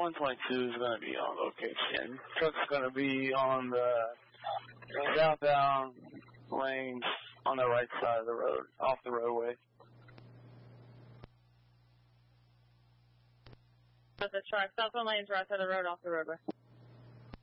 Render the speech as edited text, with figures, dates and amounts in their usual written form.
122 is going to be on location. Truck's going to be on the southbound lanes on the right side of the road, off the roadway. That's the truck. Southbound lanes right side of the road, off the roadway.